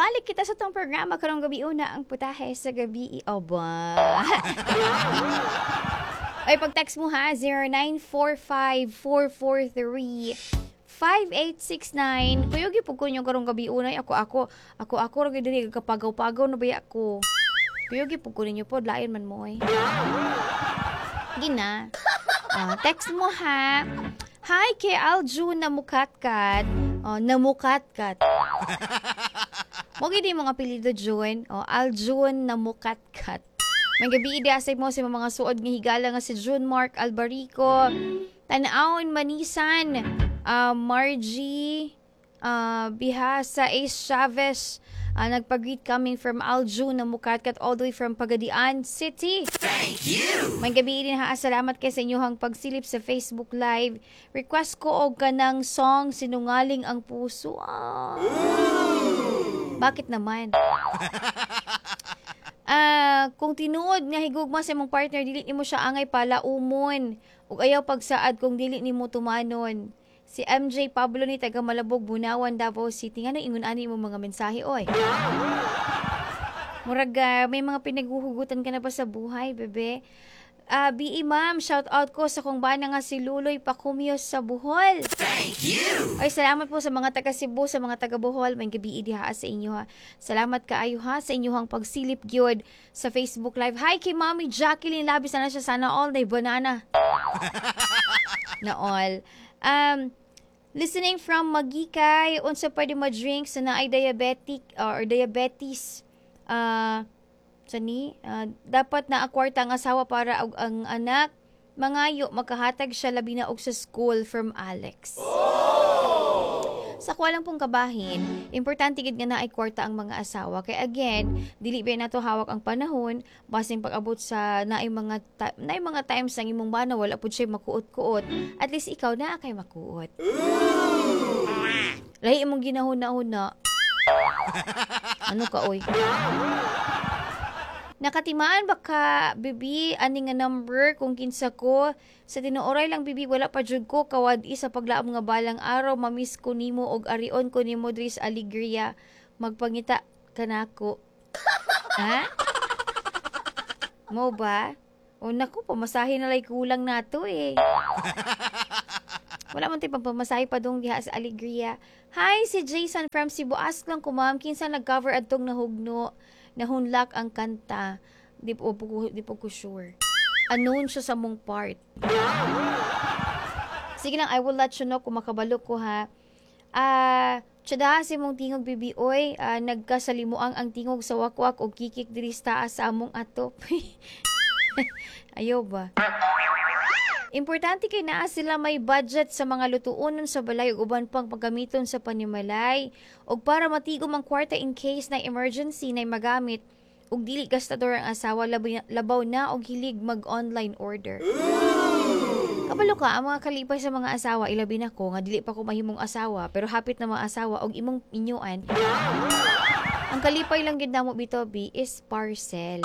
balik kita sa tong programa karong gabi una ang putahe sa gabi. Oba. Ay, pag-text mo ha, 0945-443-5869. Kuyog ipog ko nyo karong gabi unay. Ako, rin dili kapagaw-pagaw na baya ko. Kuyog ipog ko ninyo po, lain man mo eh. Gina. Text mo ha. Hi, kay Aljun na mukatkat. Namukatkat. Huwag hindi mong apelido, Jun. Aljun na mukatkat. May gabi asay mo sa mga suod ng higala nga si June Mark Albarico, Tanaon Manisan, Margie, Bihasa, Ace Chavez, nagpag-greet coming from Aljun na mukatkat all the way from Pagadian City. Thank you! May gabi din ha, salamat kay sa inyong pagsilip sa Facebook Live. Request ko og kanang song Sinungaling ang Puso. Bakit naman? Kung tinuod nga higugma sa imong partner, dili nimo siya angay pala umon. Ug ayaw pagsaad kung dili nimo tumanon. Si MJ Pablo ni taga Malabog, Bunawan, Davao City. Nga ingon ani mo mga mensahe oy. Murag may mga pinaghuhugutan ka na pa sa buhay, bebe. BE ma'am, shout out ko sa kung bana nga si Luloy Pacumiyos sa Bohol. Thank you! Ay, salamat po sa mga taga Cebu, sa mga taga Bohol. May gabi diha sa inyo ha. Salamat kaayo ha sa inyong pagsilip gyud sa Facebook Live. Hi kay Mommy Jacqueline, labis na siya sana all day banana. Na all. Listening from Magikay, unsa pwede ma-drink sa naay diabetic or diabetes. Dapat na akwarta ang asawa para ang anak mangayo makahatag siya labi na og sa school from Alex. Sa kuha lang pong kabahin, importante gid nga naay kwarta ang mga asawa kay again dili ba nato hawak ang panahon basing pag-abot sa naay mga times ang imong bana wala pud siya makuot-kuot, at least ikaw na kay makuot. Lahi imong ginahuna-huna. Ano ka oy? Nakatimaan ba ka, bibi, ani nga number kung kinsa ko? Sa tinuoray lang, bibi, wala pa jud ko kawad sa paglaom nga balang araw, mamiss ko nimo og arion ko nimo diri sa Alegria. Magpangita kanako. Ha? Mo ba? O naku, pamasahe na lay kulang nato eh. Wala man tayo pamasahe pa dong diha sa Alegria. Hi, si Jason from Cebu. Ask lang ko, ma'am, kinsa nag-cover atong nahugno? Nahunlak ang kanta. Di po ko sure. Unknown siya sa mong part. Sige lang, I will let you know kung makabalo ko ha. Tsada si mong tingog bibi oy, nagkasalimuang ang tingog sa wakwak o kikik diri sa among atop. Ayaw ba? Importante kay naa sila may budget sa mga lutuonon sa balay ug uban pang paggamiton sa panimalay ug para matigom ang kwarta in case na emergency na magamit ug dili gastador ang asawa labaw na og hilig mag-online order. Kabalo ka ang mga kalipay sa mga asawa ilabi na ko nga dili pa ko mahimong asawa pero hapit na mga asawa og imong inyuan. Ang kalipay lang gid namo bitobi is parcel.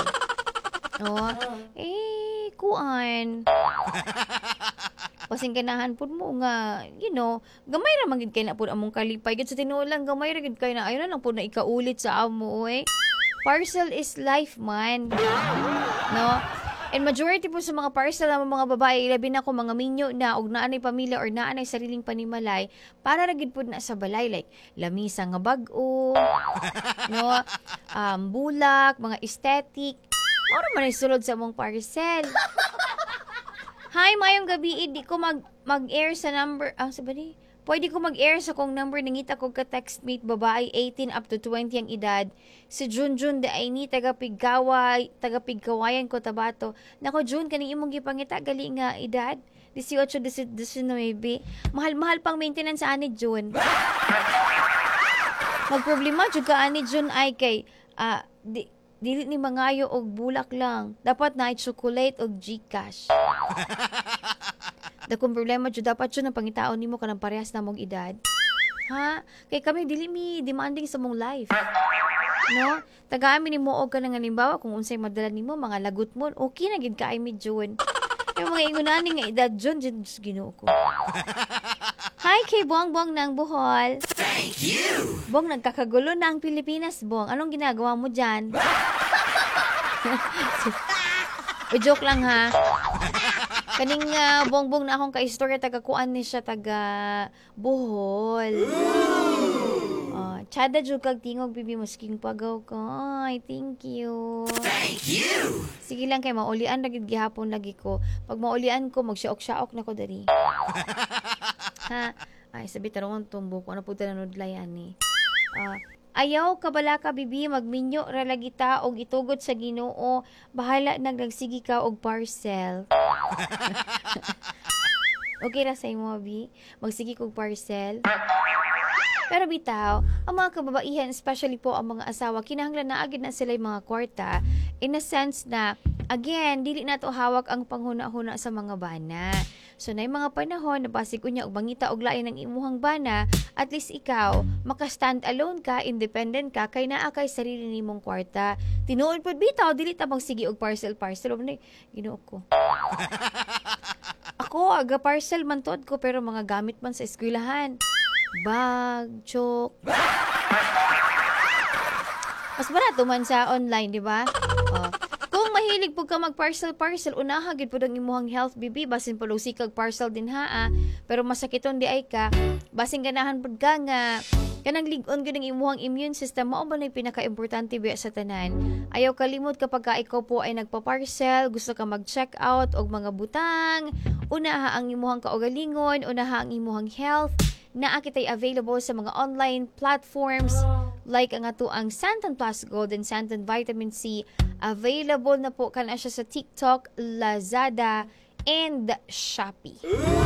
Kuan. Pasing ganahan pud mo nga, gamay ra man gid kay na pud among kalipay. Gid sa tinuod lang gamay ra gid kay na ayon na lang pud na ikaulit sa amo oy. Parcel is life man. No? And majority po sa mga parcel ng mga babae, labi na ko mga minyo na og naanay pamilya or naanay sariling panimalay, para ra gid pud na sa balay like lamisa nga bag-o, no? Bulak, mga aesthetic. Moro man ay sulod sa mong parcel. Hi, mayong gabi. Di ko mag-air sa number. Sabi pwede ko mag-air sa kong number. Nangita ko ka-textmate babae, 18 up to 20 ang edad. Si Junjun da ay ni taga-Pigkawayan ko Tabato. Nako, Jun, kaning imong gipangita, gali nga edad. 18, 19. Mahal-mahal pang maintenance sa ani, Jun. Magproblema, Jun ka ani, Jun, ay kay, dili ni mangayo og bulak lang. Dapat na chocolate og Gcash. Dakong problema jud dapat jud ang pangitaon nimo kanang parehas na mong edad. Ha? Kay kami dili mi demanding sa mong life. No? Tagaami nimo og kanang halimbawa kung unsay madala nimo mga lagot mo, okay na gid kaay mi June. Yung mga ingunani nga edad June Ginoo ko. Hi kay Bong ng Bohol. Thank you. Bong, nagkakagulo na ang Pilipinas, Bong. Anong ginagawa mo dyan? Joke lang ha. Kaning bongbong na akong ka-istorya, taga-kuan ni siya, taga Bohol. Tsada jud kag tingog, bibi, masking pagaw ko. Ay, thank you. Thank you. Sige lang kay maulian lagi gihapon lagi ko. Pag maulian ko, magsiok-siok na ko dari. Ha? Ay, sabi tarungan tumbo ko. Ano po tananudlayan ni? Ayaw kabala ka, bibi, magminyo ra lagi ta og itugod sa Ginoo. Bahala nagsigi ka og parcel. Okay ra sa imo, bi? Magsigi kog parcel. Pero bitaw, ang mga kababaihan, especially po ang mga asawa, kinahanglan na agad na sila yung mga kwarta in a sense na, again, dili na to hawak ang panghuna-huna sa mga bana. So, na yung mga panahon na basig unya og mangita og lain ng imuhang bana, at least ikaw, maka-stand alone ka, independent ka, kay naa kay sarili nimong kwarta. Tinuod po, bitaw, dili ta magsigi og parcel-parcel. Ginoo ko. Ako, aga parcel man tuod ko, pero mga gamit man sa eskwelahan. Bag, chok. Mas barato man sa online, di ba? Kung mahilig po ka mag-parcel, unaha gid po ang imuhang health, bibi. Basin po kag parcel din ha. Pero masakiton di ay ka. Basin ganahan po ka nga. Kanang lig-on gid ang imuhang immune system, mao ba na pinaka-importante biya sa tanan. Ayaw kalimot kapag ka ikaw po ay nagpa-parcel, gusto ka mag-check out og mga butang, unaha ang imuhang kaugalingon, unaha ang imuhang health. Naa kitay available sa mga online platforms like ang ato ang Santan Plus Gold and Santan Vitamin C. Available na po kana siya sa TikTok, Lazada, and Shopee.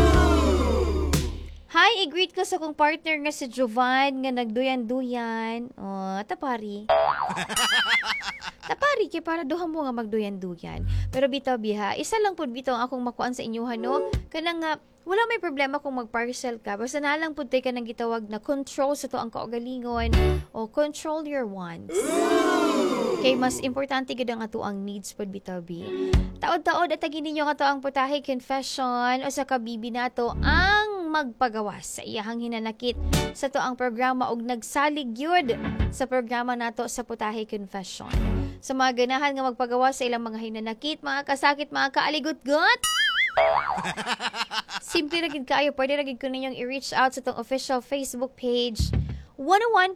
Hi, i-greet ko sa kong partner nga si Jovan nga nagduyan-duyan. Tapari. Tapari kay para duha mo nga magduyan-duyan. Pero bitaw biha, isa lang pud bitaw ang akong makuan sa inyo no. Kanang nga wala may problema kung mag-parcel ka. Basta na lang pud ka nang gitawag na control sa to ang kaugalingon o control your wants. Kay mas importante gid ang ato ang needs pud bitaw bi. Taod-taod at tagin ninyo nga to ang Putahe Confession o sa kabibi nato ang magpagawas sa iyahang hinanakit sa to ang programa og nagsalig yun sa programa nato sa Putahe Confession. Sa mga ganahan nga magpagawas sa ilang mga hinanakit, mga kasakit, mga kaaligot-got, simple na gid kayo, pwede na gid ko ninyong i-reach out sa tong official Facebook page 101.9